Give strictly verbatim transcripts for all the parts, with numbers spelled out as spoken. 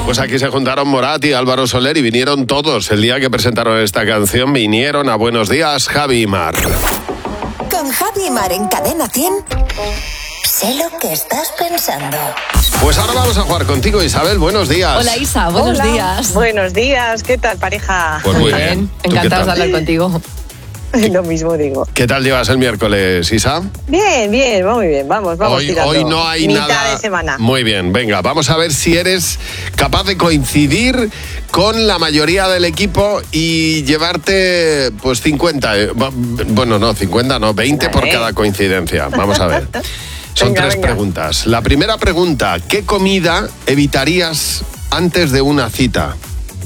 Pues aquí se juntaron Morat y Álvaro Soler y vinieron todos. El día que presentaron esta canción vinieron a Buenos Días, Javi y Mar. Con Javi y Mar en Cadena cien, sé lo que estás pensando. Pues ahora vamos a jugar contigo, Isabel. Buenos días. Hola, Isa. Buenos Hola. días. Buenos días. ¿Qué tal, pareja? Pues muy bien. ¿Tú qué Encantados de tal? hablar contigo. Lo mismo digo. ¿Qué tal llevas el miércoles, Isa? Bien, bien, va muy bien. Vamos, vamos Hoy, tirando. hoy no hay Mitad nada. de semana. Muy bien, venga, vamos a ver si eres capaz de coincidir con la mayoría del equipo y llevarte pues cincuenta. eh, Bueno, no, cincuenta no, veinte por Vale. cada coincidencia. Vamos a ver. Son Venga, tres venga. preguntas. La primera pregunta, ¿qué comida evitarías antes de una cita?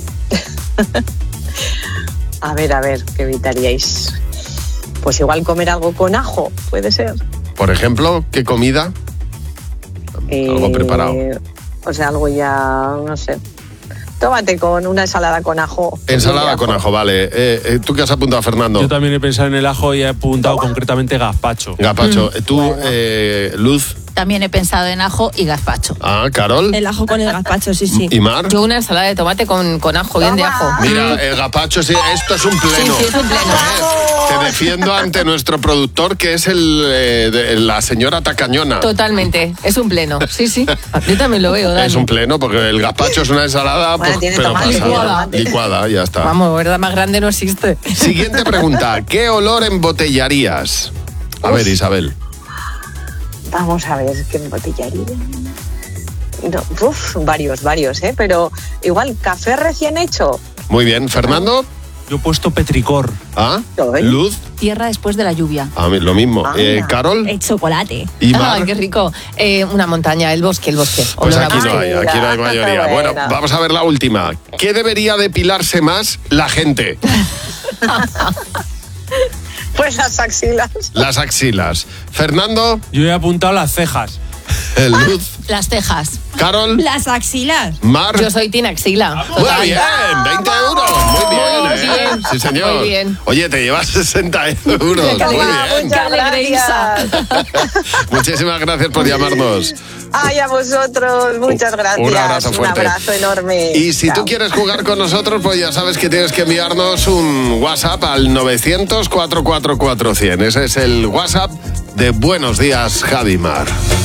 A ver, a ver, ¿qué evitaríais? Pues igual comer algo con ajo, puede ser. Por ejemplo, ¿qué comida? Algo Eh, preparado. O sea, algo ya, no sé. Tómate con una ensalada con ajo. Ensalada con ajo, vale. Eh, eh, ¿Tú qué has apuntado, Fernando? Yo también he pensado en el ajo y he apuntado concretamente gazpacho. Gazpacho. ¿Tú, eh, Luz? También he pensado en ajo y gazpacho. Ah, ¿Carol? El ajo con el gazpacho, sí, sí. ¿Y Mar? Yo una ensalada de tomate con, con ajo, bien de ajo. Mira, el gazpacho, sí, esto es un pleno. Sí, sí, es un pleno. Eh, Te defiendo ante nuestro productor, que es el, eh, de- la señora Tacañona. Totalmente, es un pleno. Sí, sí. Yo también lo veo, Dani. Es un pleno, porque el gazpacho es una ensalada, Bueno, pues, tiene pero tomate, pasa. licuada. Licuada, ya está. Vamos, verdad, más grande no existe. Siguiente pregunta. ¿Qué olor embotellarías? A ver, Isabel. Vamos a ver, ¿qué embotellaría? No, uf, varios, varios, ¿eh? Pero igual, café recién hecho. Muy bien. ¿Fernando? Yo he puesto petricor. ¿Ah? Ay. ¿Luz? Tierra después de la lluvia. A mí, lo mismo. Anda. Eh, ¿Carol? El chocolate. ¿Y Mar? Ay, qué rico. Eh, una montaña, el bosque, el bosque. Pues Olor a aquí no bosque. hay, aquí no hay mayoría. Bueno, Buena. vamos a ver la última. ¿Qué debería depilarse más la gente? Pues las axilas. Las axilas. Fernando, Yo he apuntado las cejas. el Luz, Las cejas. Carol, Las axilas. Mar. Yo soy Tina Axila. Muy bien, veinte euros. Muy bien, Muy ¿eh? bien. Sí, señor. Muy bien. Oye, te llevas sesenta euros. Muy Qué alegría, bien. Qué alegre, Isa. Muchísimas gracias por llamarnos. Ay, a vosotros, muchas gracias. Un abrazo fuerte. Un abrazo enorme. Y si Chao. tú quieres jugar con nosotros, pues ya sabes que tienes que enviarnos un WhatsApp al novecientos, cuatrocientos cuarenta y cuatro cien. Ese es el WhatsApp de Buenos Días, Javi Mar.